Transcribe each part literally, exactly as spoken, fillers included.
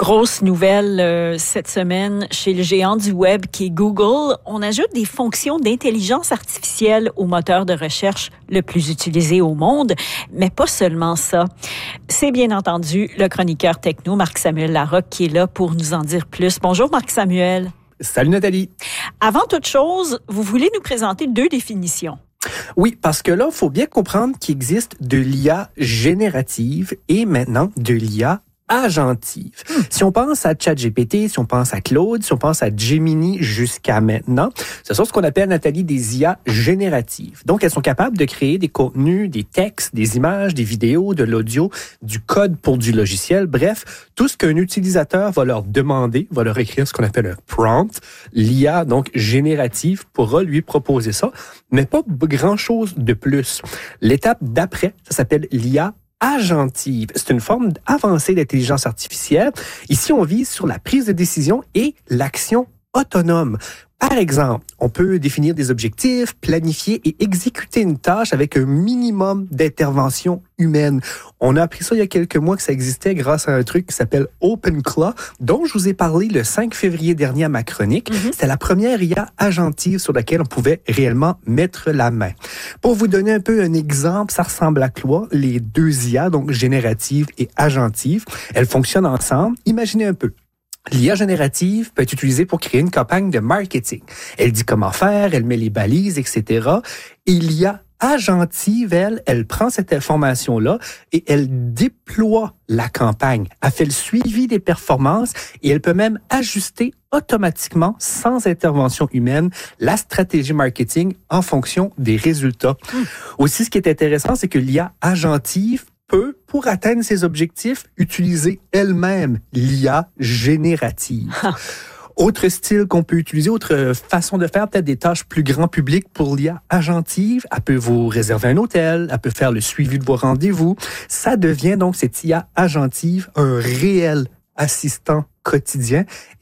Grosse nouvelle euh, cette semaine chez le géant du web qui est Google. On ajoute des fonctions d'intelligence artificielle au moteur de recherche le plus utilisé au monde, mais pas seulement ça. C'est bien entendu le chroniqueur techno Marc-Samuel Larocque qui est là pour nous en dire plus. Bonjour Marc-Samuel. Salut Nathalie. Avant toute chose, vous voulez nous présenter deux définitions. Oui, parce que là, il faut bien comprendre qu'il existe de l'I A générative et maintenant de l'I A agentive. Hmm. Si on pense à ChatGPT, si on pense à Claude, si on pense à Gemini jusqu'à maintenant, ce sont ce qu'on appelle, Nathalie, des I A génératives. Donc, elles sont capables de créer des contenus, des textes, des images, des vidéos, de l'audio, du code pour du logiciel. Bref, tout ce qu'un utilisateur va leur demander, va leur écrire ce qu'on appelle un prompt. L'I A, donc, générative, pourra lui proposer ça, mais pas grand-chose de plus. L'étape d'après, ça s'appelle l'I A agentive. C'est une forme avancée d'intelligence artificielle. Ici, on vise sur la prise de décision et l'action autonome. Par exemple, on peut définir des objectifs, planifier et exécuter une tâche avec un minimum d'intervention humaine. On a appris ça il y a quelques mois que ça existait grâce à un truc qui s'appelle OpenClaw, dont je vous ai parlé le cinq février dernier à ma chronique. Mm-hmm. C'était la première I A agentive sur laquelle on pouvait réellement mettre la main. Pour vous donner un peu un exemple, ça ressemble à quoi? Les deux I A, donc générative et agentive, elles fonctionnent ensemble. Imaginez un peu. L'I A générative peut être utilisée pour créer une campagne de marketing. Elle dit comment faire, elle met les balises, et cetera. Et l'I A agentive, elle, elle prend cette information-là et elle déploie la campagne. Elle fait le suivi des performances et elle peut même ajuster automatiquement, sans intervention humaine, la stratégie marketing en fonction des résultats. Mmh. Aussi, ce qui est intéressant, c'est que l'I A agentive peut, pour atteindre ses objectifs, utiliser elle-même l'I A générative. Autre style qu'on peut utiliser, autre façon de faire, peut-être des tâches plus grand public pour l'I A agentive. Elle peut vous réserver un hôtel, elle peut faire le suivi de vos rendez-vous. Ça devient donc, cette I A agentive, un réel assistant quotidien.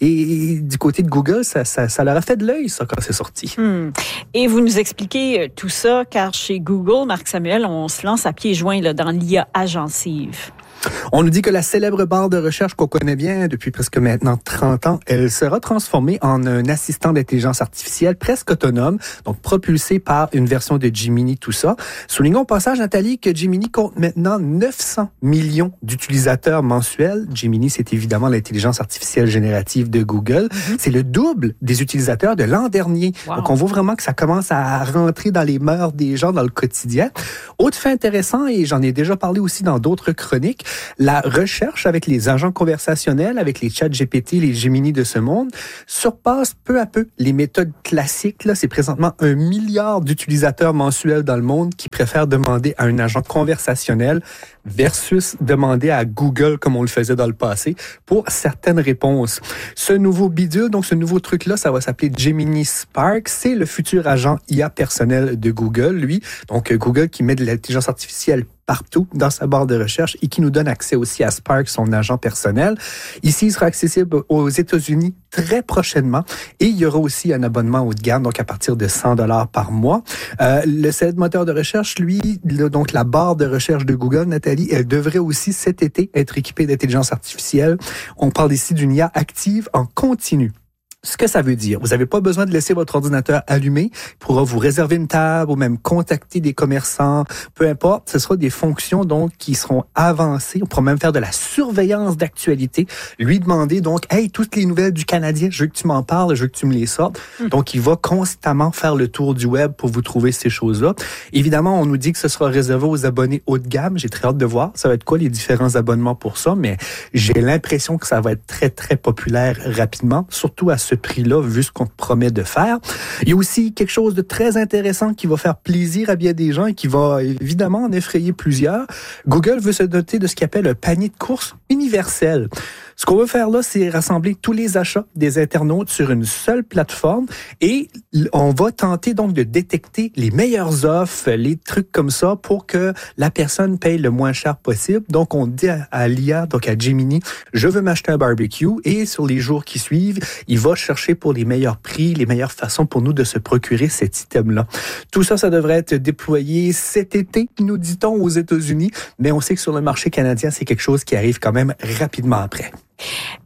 Et du côté de Google, ça, ça, ça leur a fait de l'œil, ça, quand c'est sorti. Hmm. Et vous nous expliquez tout ça, car chez Google, Marc-Samuel, on se lance à pieds joints là, dans l'I A agentive. On nous dit que la célèbre barre de recherche qu'on connaît bien depuis presque maintenant trente ans, elle sera transformée en un assistant d'intelligence artificielle presque autonome, donc propulsé par une version de Gemini, tout ça. Soulignons au passage, Nathalie, que Gemini compte maintenant neuf cents millions d'utilisateurs mensuels. Gemini, c'est évidemment l'intelligence artificielle générative de Google. Mm-hmm. C'est le double des utilisateurs de l'an dernier. Wow. Donc, on voit vraiment que ça commence à rentrer dans les mœurs des gens, dans le quotidien. Autre fait intéressant, et j'en ai déjà parlé aussi dans d'autres chroniques, la recherche avec les agents conversationnels, avec les ChatGPT, les Gemini de ce monde, surpasse peu à peu les méthodes classiques. Là, c'est présentement un milliard d'utilisateurs mensuels dans le monde qui préfèrent demander à un agent conversationnel versus demander à Google, comme on le faisait dans le passé, pour certaines réponses. Ce nouveau bidule, donc ce nouveau truc-là, ça va s'appeler Gemini Spark. C'est le futur agent I A personnel de Google, lui. Donc, Google qui met de l'intelligence artificielle partout dans sa barre de recherche et qui nous donne accès aussi à Spark, son agent personnel. Ici, il sera accessible aux États-Unis très prochainement et il y aura aussi un abonnement haut de gamme, donc à partir de cent dollars par mois. Euh, le cet moteur de recherche, lui, le, donc la barre de recherche de Google, Nathalie, elle devrait aussi cet été être équipée d'intelligence artificielle. On parle ici d'une I A active en continu. Ce que ça veut dire, vous n'avez pas besoin de laisser votre ordinateur allumé. Il pourra vous réserver une table ou même contacter des commerçants, peu importe. Ce sera des fonctions donc qui seront avancées. On pourra même faire de la surveillance d'actualité. Lui demander donc, hey, toutes les nouvelles du Canadien, je veux que tu m'en parles, je veux que tu me les sortes. Mmh. Donc, il va constamment faire le tour du web pour vous trouver ces choses-là. Évidemment, on nous dit que ce sera réservé aux abonnés haut de gamme. J'ai très hâte de voir. Ça va être quoi les différents abonnements pour ça, mais j'ai l'impression que ça va être très, très populaire rapidement, surtout à ce prix-là, vu ce qu'on promet de faire. Il y a aussi quelque chose de très intéressant qui va faire plaisir à bien des gens et qui va évidemment en effrayer plusieurs. Google veut se doter de ce qu'il appelle un panier de courses universel. Ce qu'on veut faire là, c'est rassembler tous les achats des internautes sur une seule plateforme et on va tenter donc de détecter les meilleures offres, les trucs comme ça pour que la personne paye le moins cher possible. Donc, on dit à, à l'I A, donc à Gemini, je veux m'acheter un barbecue et sur les jours qui suivent, il va chercher pour les meilleurs prix, les meilleures façons pour nous de se procurer cet item-là. Tout ça, ça devrait être déployé cet été, nous dit-on, aux États-Unis, mais on sait que sur le marché canadien, c'est quelque chose qui arrive quand même rapidement après.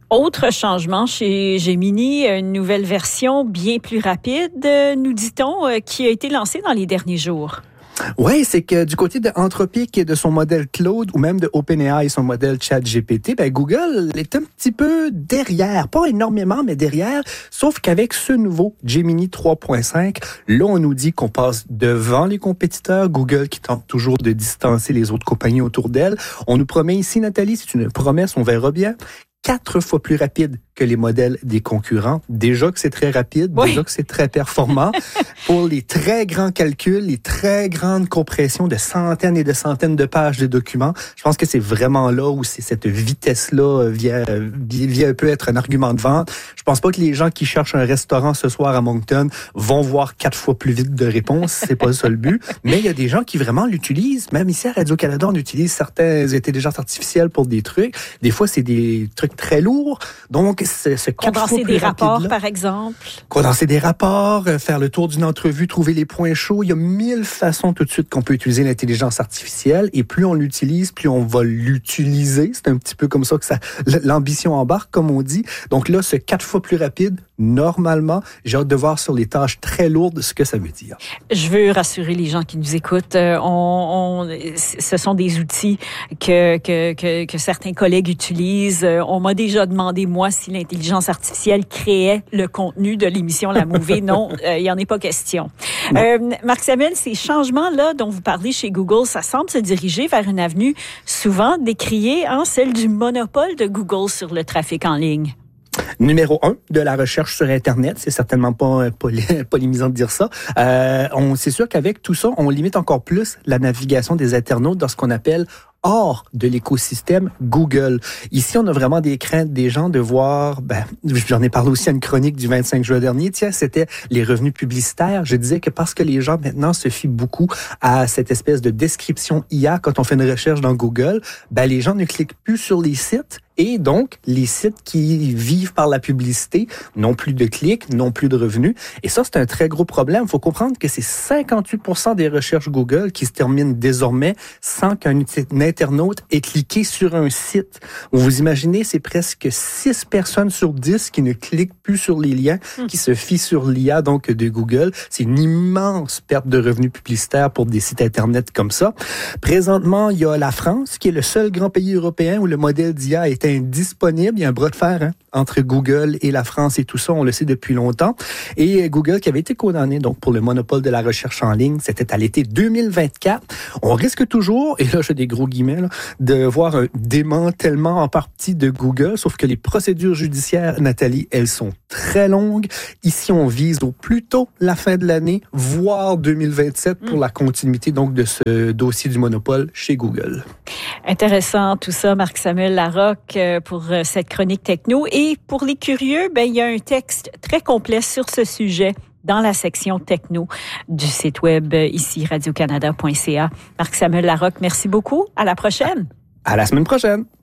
Autre changement chez Gemini, une nouvelle version bien plus rapide, nous dit-on, qui a été lancée dans les derniers jours. Oui, c'est que du côté de Anthropic et de son modèle Claude, ou même de OpenAI et son modèle ChatGPT, ben Google est un petit peu derrière. Pas énormément, mais derrière. Sauf qu'avec ce nouveau Gemini trois point cinq, là, on nous dit qu'on passe devant les compétiteurs. Google qui tente toujours de distancer les autres compagnies autour d'elle. On nous promet ici, Nathalie, c'est une promesse, on verra bien, quatre fois plus rapide que les modèles des concurrents. Déjà que c'est très rapide, oui. déjà que c'est très performant. Pour les très grands calculs, les très grandes compressions de centaines et de centaines de pages de documents, je pense que c'est vraiment là où c'est cette vitesse-là vient, vient peut être un argument de vente. Je pense pas que les gens qui cherchent un restaurant ce soir à Moncton vont voir quatre fois plus vite de réponses. C'est pas ça le but. Mais il y a des gens qui vraiment l'utilisent. Même ici à Radio-Canada, on utilise certaines intelligences artificielles pour des trucs. Des fois, c'est des trucs très lourds. Donc, c'est, c'est condenser des rapports, par exemple. Condenser des rapports, faire le tour d'une entrevue, trouver les points chauds. Il y a mille façons tout de suite qu'on peut utiliser l'intelligence artificielle. Et plus on l'utilise, plus on va l'utiliser. C'est un petit peu comme ça que ça, l'ambition embarque, comme on dit. Donc là, ce quatre fois plus rapide, normalement, j'ai hâte de voir sur les tâches très lourdes ce que ça veut dire. Je veux rassurer les gens qui nous écoutent. Euh, on, on, ce sont des outils que, que, que, que certains collègues utilisent. On m'a déjà demandé, moi, si l'intelligence artificielle créait le contenu de l'émission La Mouvée. Non, euh, il n'y en est pas question. Euh, Marc-Samuel, ces changements-là dont vous parlez chez Google, ça semble se diriger vers une avenue souvent décriée, hein, celle du monopole de Google sur le trafic en ligne. Numéro un de la recherche sur Internet, c'est certainement pas polé- polémisant de dire ça. Euh, on, c'est sûr qu'avec tout ça, on limite encore plus la navigation des internautes dans ce qu'on appelle hors de l'écosystème Google. Ici, on a vraiment des craintes des gens de voir, ben, j'en ai parlé aussi à une chronique du vingt-cinq juin dernier, tiens, c'était les revenus publicitaires. Je disais que parce que les gens maintenant se fient beaucoup à cette espèce de description I A quand on fait une recherche dans Google, ben, les gens ne cliquent plus sur les sites. Et donc, les sites qui vivent par la publicité n'ont plus de clics, n'ont plus de revenus. Et ça, c'est un très gros problème. Il faut comprendre que c'est cinquante-huit pour cent des recherches Google qui se terminent désormais sans qu'un internaute ait cliqué sur un site. Vous imaginez, c'est presque six personnes sur dix qui ne cliquent plus sur les liens, mmh. qui se fient sur l'I A donc de Google. C'est une immense perte de revenus publicitaires pour des sites Internet comme ça. Présentement, il y a la France, qui est le seul grand pays européen où le modèle d'I A est indisponible. Il y a un bras de fer hein, entre Google et la France et tout ça, on le sait depuis longtemps. Et Google qui avait été condamné donc pour le monopole de la recherche en ligne, c'était à l'été deux mille vingt-quatre. On risque toujours, et là j'ai des gros guillemets, là, de voir un démantèlement en partie de Google, sauf que les procédures judiciaires, Nathalie, elles sont très longues. Ici, on vise au plus tôt la fin de l'année, voire deux mille vingt-sept pour mmh. la continuité donc de ce dossier du monopole chez Google. Intéressant tout ça, Marc-Samuel Larocque, pour cette chronique techno. Et pour les curieux, ben, il y a un texte très complet sur ce sujet dans la section techno du site web ici, radio canada point c a. Marc-Samuel Larocque, merci beaucoup. À la prochaine. À la semaine prochaine.